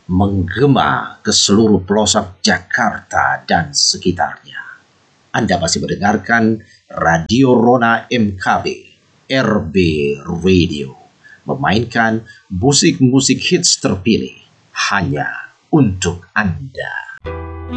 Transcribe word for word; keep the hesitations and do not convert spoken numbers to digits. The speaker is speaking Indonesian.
menggema ke seluruh pelosok Jakarta dan sekitarnya. Anda masih mendengarkan Radio Rona M K B, R B Radio, memainkan musik-musik hits terpilih hanya untuk Anda.